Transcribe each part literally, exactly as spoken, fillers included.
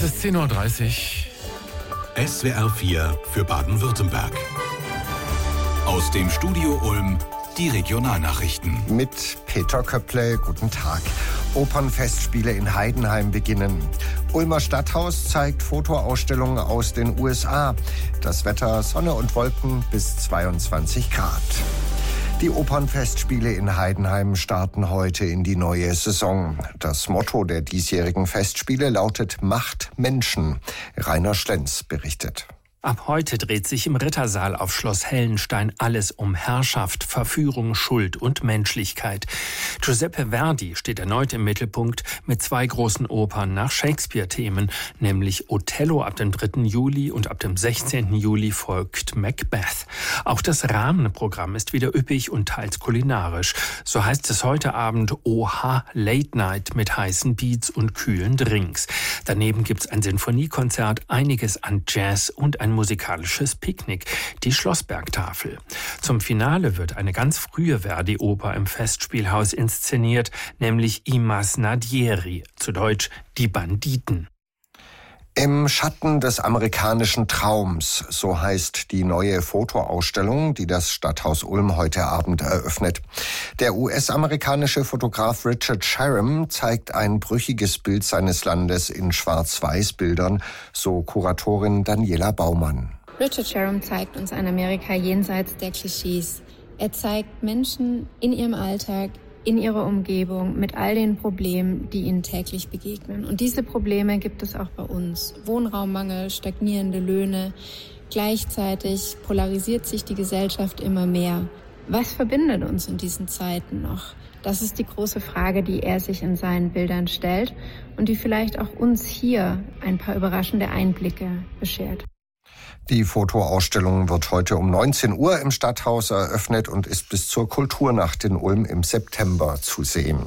ist zehn Uhr dreißig. S W R vier für Baden-Württemberg. Aus dem Studio Ulm die Regionalnachrichten. Mit Peter Köpple, guten Tag. Opernfestspiele in Heidenheim beginnen. Ulmer Stadthaus zeigt Fotoausstellungen aus den U S A. Das Wetter Sonne und Wolken bis zweiundzwanzig Grad. Die Opernfestspiele in Heidenheim starten heute in die neue Saison. Das Motto der diesjährigen Festspiele lautet Macht Menschen. Rainer Schlenz berichtet. Ab heute dreht sich im Rittersaal auf Schloss Hellenstein alles um Herrschaft, Verführung, Schuld und Menschlichkeit. Giuseppe Verdi steht erneut im Mittelpunkt mit zwei großen Opern nach Shakespeare-Themen, nämlich Othello ab dem dritten Juli und ab dem sechzehnten Juli folgt Macbeth. Auch das Rahmenprogramm ist wieder üppig und teils kulinarisch. So heißt es heute Abend Oha Late Night mit heißen Beats und kühlen Drinks. Daneben gibt's ein Sinfoniekonzert, einiges an Jazz und ein musikalisches Picknick, die Schlossbergtafel. Zum Finale wird eine ganz frühe Verdi-Oper im Festspielhaus inszeniert, nämlich I Masnadieri, zu Deutsch Die Banditen. Im Schatten des amerikanischen Traums, so heißt die neue Fotoausstellung, die das Stadthaus Ulm heute Abend eröffnet. Der U S-amerikanische Fotograf Richard Sharram zeigt ein brüchiges Bild seines Landes in Schwarz-Weiß-Bildern, so Kuratorin Daniela Baumann. Richard Sharram zeigt uns ein Amerika jenseits der Klischees. Er zeigt Menschen in ihrem Alltag, in ihrer Umgebung, mit all den Problemen, die ihnen täglich begegnen. Und diese Probleme gibt es auch bei uns. Wohnraummangel, stagnierende Löhne. Gleichzeitig polarisiert sich die Gesellschaft immer mehr. Was verbindet uns in diesen Zeiten noch? Das ist die große Frage, die er sich in seinen Bildern stellt und die vielleicht auch uns hier ein paar überraschende Einblicke beschert. Die Fotoausstellung wird heute um neunzehn Uhr im Stadthaus eröffnet und ist bis zur Kulturnacht in Ulm im September zu sehen.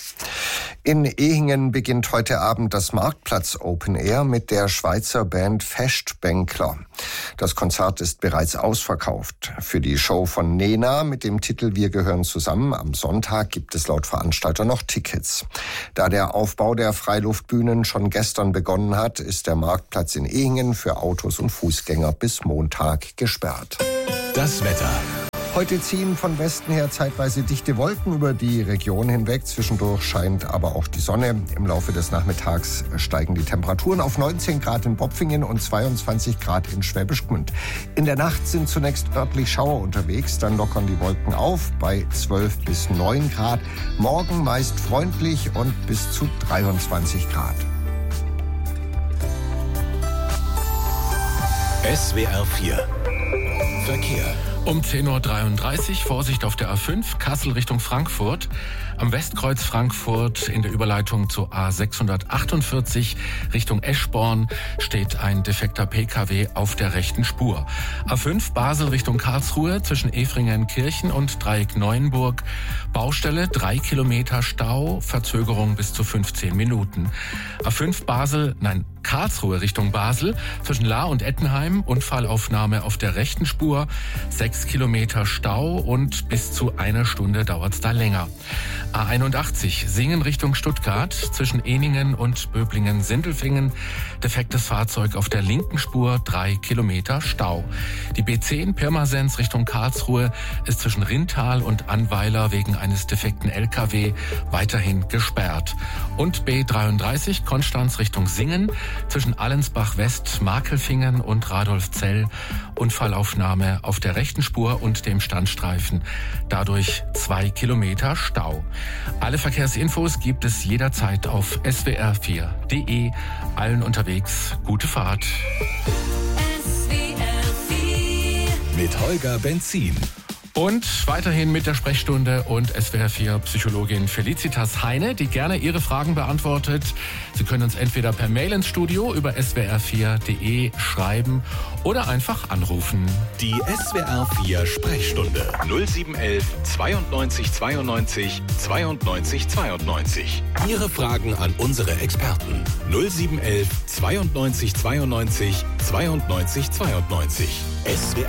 In Ehingen beginnt heute Abend das Marktplatz Open Air mit der Schweizer Band Festbänkler. Das Konzert ist bereits ausverkauft. Für die Show von Nena mit dem Titel Wir gehören zusammen am Sonntag gibt es laut Veranstalter noch Tickets. Da der Aufbau der Freiluftbühnen schon gestern begonnen hat, ist der Marktplatz in Ehingen für Autos und Fußgänger bis Montag gesperrt. Das Wetter. Heute ziehen von Westen her zeitweise dichte Wolken über die Region hinweg. Zwischendurch scheint aber auch die Sonne. Im Laufe des Nachmittags steigen die Temperaturen auf neunzehn Grad in Bopfingen und zweiundzwanzig Grad in Schwäbisch Gmünd. In der Nacht sind zunächst örtlich Schauer unterwegs, dann lockern die Wolken auf bei zwölf bis neun Grad. Morgen meist freundlich und bis zu dreiundzwanzig Grad. S W R vier Verkehr. Um zehn Uhr dreiunddreißig, Vorsicht auf der A fünf, Kassel Richtung Frankfurt. Am Westkreuz Frankfurt in der Überleitung zur A sechshundertachtundvierzig Richtung Eschborn steht ein defekter P K W auf der rechten Spur. A fünf Basel Richtung Karlsruhe zwischen Efringen-Kirchen und Dreieck Neuenburg. Baustelle, drei Kilometer Stau, Verzögerung bis zu fünfzehn Minuten. A fünf Basel, nein, Karlsruhe Richtung Basel zwischen Lahr und Ettenheim, Unfallaufnahme auf der rechten Spur, sechs Kilometer Stau und bis zu einer Stunde dauert es da länger. A einundachtzig Singen Richtung Stuttgart zwischen Ehningen und Böblingen-Sindelfingen, defektes Fahrzeug auf der linken Spur, drei Kilometer Stau. Die B zehn Pirmasens Richtung Karlsruhe ist zwischen Rintal und Annweiler wegen eines defekten L K W weiterhin gesperrt. Und B dreiunddreißig Konstanz Richtung Singen zwischen Allensbach-West, Makelfingen und Radolfzell, Unfallaufnahme auf der rechten Spur und dem Standstreifen. Dadurch zwei Kilometer Stau. Alle Verkehrsinfos gibt es jederzeit auf S W R vier Punkt de. Allen unterwegs gute Fahrt. S W R vier mit Holger Benzin. Und weiterhin mit der Sprechstunde und S W R vier Psychologin Felicitas Heine, die gerne Ihre Fragen beantwortet. Sie können uns entweder per Mail ins Studio über S W R vier Punkt de schreiben oder einfach anrufen. Die S W R vier Sprechstunde null sieben eins eins zweiundneunzig zweiundneunzig zweiundneunzig zweiundneunzig. Ihre Fragen an unsere Experten null sieben eins eins zweiundneunzig zweiundneunzig zweiundneunzig zweiundneunzig. S W R